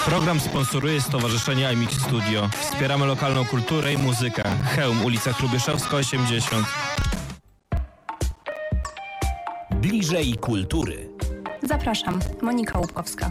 Program sponsoruje Stowarzyszenie iMix Studio. Wspieramy lokalną kulturę i muzykę. Chełm, ulica Hrubieszowska 80. Bliżej kultury. Zapraszam, Monika Łupkowska.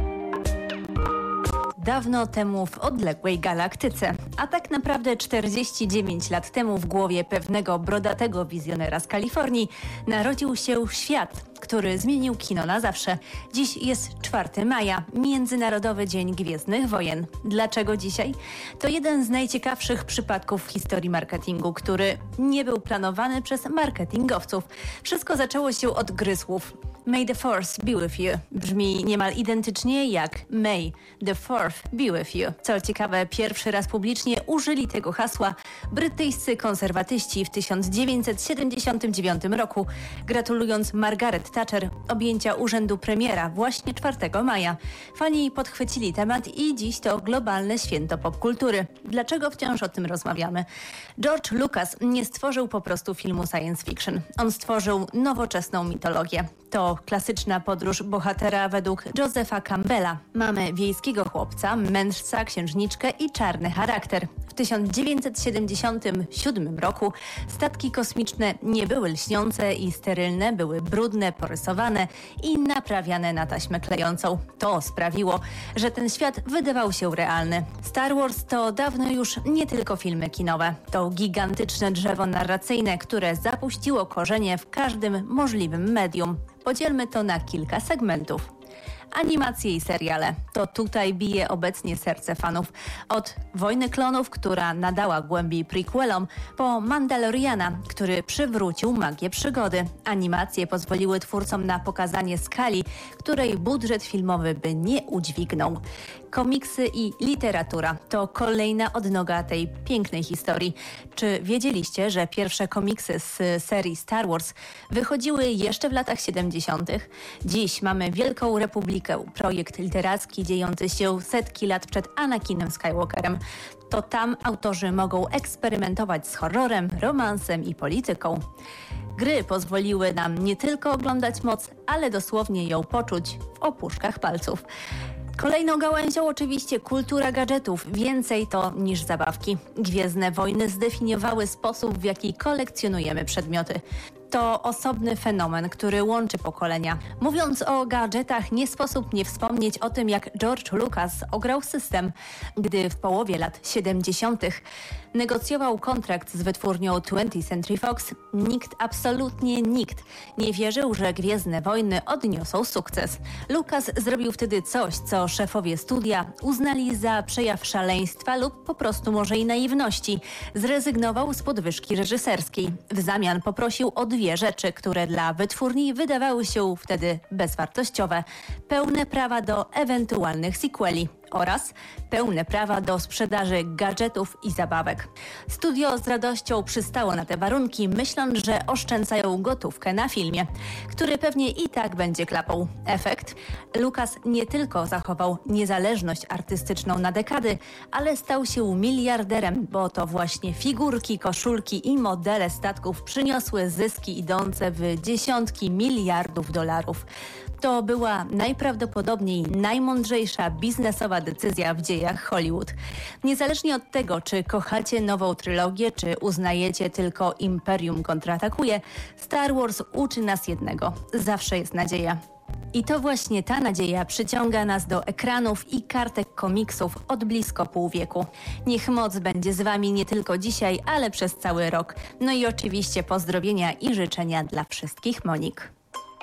Dawno temu w odległej galaktyce, a tak naprawdę 49 lat temu w głowie pewnego brodatego wizjonera z Kalifornii narodził się świat, który zmienił kino na zawsze. Dziś jest 4 maja, Międzynarodowy Dzień Gwiezdnych Wojen. Dlaczego dzisiaj? To jeden z najciekawszych przypadków w historii marketingu, który nie był planowany przez marketingowców. Wszystko zaczęło się od gry słów. May the Force be with you. Brzmi niemal identycznie jak May the Fourth be with you. Co ciekawe, pierwszy raz publicznie użyli tego hasła brytyjscy konserwatyści w 1979 roku, gratulując Margaret Thatcher objęcia urzędu premiera właśnie 4 maja. Fani podchwycili temat i dziś to globalne święto popkultury. Dlaczego wciąż o tym rozmawiamy? George Lucas nie stworzył po prostu filmu science fiction. On stworzył nowoczesną mitologię. To klasyczna podróż bohatera według Josepha Campbella. Mamy wiejskiego chłopca, mędrca, księżniczkę i czarny charakter. W 1977 roku statki kosmiczne nie były lśniące i sterylne, były brudne, porysowane i naprawiane na taśmę klejącą. To sprawiło, że ten świat wydawał się realny. Star Wars to dawno już nie tylko filmy kinowe. To gigantyczne drzewo narracyjne, które zapuściło korzenie w każdym możliwym medium. Podzielmy to na kilka segmentów. Animacje i seriale. To tutaj bije obecnie serce fanów. Od Wojny Klonów, która nadała głębi prequelom, po Mandaloriana, który przywrócił magię przygody. Animacje pozwoliły twórcom na pokazanie skali, której budżet filmowy by nie udźwignął. Komiksy i literatura to kolejna odnoga tej pięknej historii. Czy wiedzieliście, że pierwsze komiksy z serii Star Wars wychodziły jeszcze w latach 70. Dziś mamy Wielką Republikę, projekt literacki dziejący się setki lat przed Anakinem Skywalkerem. To tam autorzy mogą eksperymentować z horrorem, romansem i polityką. Gry pozwoliły nam nie tylko oglądać moc, ale dosłownie ją poczuć w opuszkach palców. Kolejną gałęzią oczywiście kultura gadżetów. Więcej to niż zabawki. Gwiezdne Wojny zdefiniowały sposób, w jaki kolekcjonujemy przedmioty. To osobny fenomen, który łączy pokolenia. Mówiąc o gadżetach, nie sposób nie wspomnieć o tym, jak George Lucas ograł system, gdy w połowie lat 70. negocjował kontrakt z wytwórnią 20th Century Fox. Absolutnie nikt nie wierzył, że Gwiezdne Wojny odniosą sukces. Lucas zrobił wtedy coś, co szefowie studia uznali za przejaw szaleństwa lub po prostu może i naiwności. Zrezygnował z podwyżki reżyserskiej. W zamian poprosił o 2 rzeczy, które dla wytwórni wydawały się wtedy bezwartościowe. Pełne prawa do ewentualnych sequeli oraz pełne prawa do sprzedaży gadżetów i zabawek. Studio z radością przystało na te warunki, myśląc, że oszczędzają gotówkę na filmie, który pewnie i tak będzie klapą. Efekt? Lucas nie tylko zachował niezależność artystyczną na dekady, ale stał się miliarderem, bo to właśnie figurki, koszulki i modele statków przyniosły zyski idące w dziesiątki miliardów dolarów. To była najprawdopodobniej najmądrzejsza biznesowa decyzja w dziejach Hollywood. Niezależnie od tego, czy kochacie nową trylogię, czy uznajecie tylko Imperium kontratakuje, Star Wars uczy nas jednego. Zawsze jest nadzieja. I to właśnie ta nadzieja przyciąga nas do ekranów i kartek komiksów od blisko pół wieku. Niech moc będzie z Wami nie tylko dzisiaj, ale przez cały rok. No i oczywiście pozdrowienia i życzenia dla wszystkich Monik.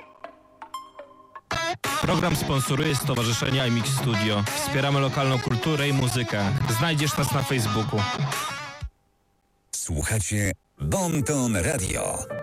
Program sponsoruje Stowarzyszenie iMix Studio. Wspieramy lokalną kulturę i muzykę. Znajdziesz nas na Facebooku. Słuchacie Bon Ton Radio.